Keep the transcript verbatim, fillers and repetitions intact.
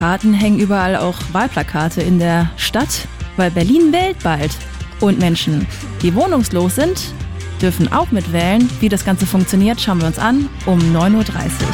Raten hängen überall auch Wahlplakate in der Stadt, weil Berlin wählt bald. Und Menschen, die wohnungslos sind, dürfen auch mitwählen. Wie das Ganze funktioniert, schauen wir uns an um neun Uhr dreißig.